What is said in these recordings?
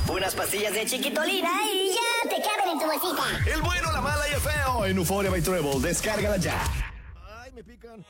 Unas pastillas de chiquitolina y ya te caben en tu bolsita. El bueno, la mala y el feo en Euphoria by Treble. Descárgala ya. Ay, me pican.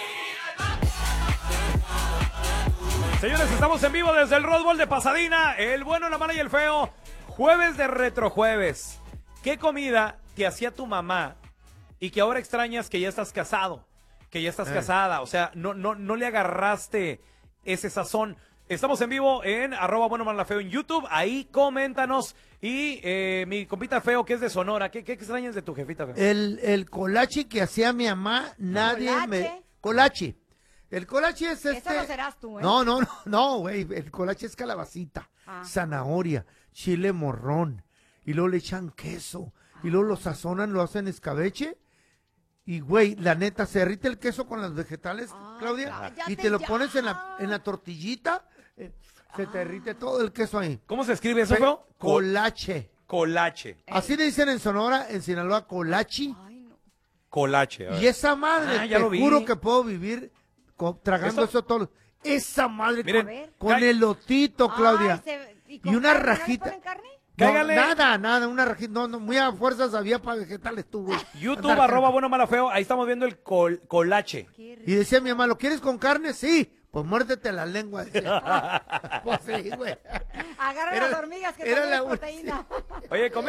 Señores, estamos en vivo desde el Rose Bowl de Pasadena. El bueno, la mala y el feo. Jueves de retrojueves. ¿Qué comida te hacía tu mamá y que ahora extrañas que ya estás casado? Que ya estás casada. O sea, no le agarraste ese sazón. Estamos en vivo en @buenomala_feo en YouTube. Ahí coméntanos. Y mi compita feo, que es de Sonora. ¿Qué extrañas de tu jefita feo? El colachi que hacía mi mamá, nadie me... Colachi. El colachi es Eso no serás tú, ¿eh? No, güey. El colachi es calabacita, zanahoria, chile morrón. Y luego le echan queso. Y luego lo sazonan, lo hacen escabeche. Y, güey, la neta, se derrite el queso con las vegetales, Claudia. Y te lo pones en la tortillita. Se te derrite todo el queso ahí. ¿Cómo se escribe eso, feo? Colache. Colache. Así le dicen en Sonora, en Sinaloa, colachi. Ay, no. Colache. Y esa madre, ya te lo vi. juro que puedo vivir tragando eso todo. Esa madre Miren, con elotito, Claudia. ¿Y Y una carne? ¿No le rajita. ponen carne? No, Cáigale. nada, una rajita. No, muy a fuerzas había para vegetales tú, güey. YouTube, Andar- @buenomala_feo. Ahí estamos viendo el colache. Qué rico. Y decía mi mamá, ¿lo quieres con carne? Sí. Pues muérdete la lengua. Decía. Pues sí, güey. Agarra Era- las hormigas que era tienen la proteína. Oye,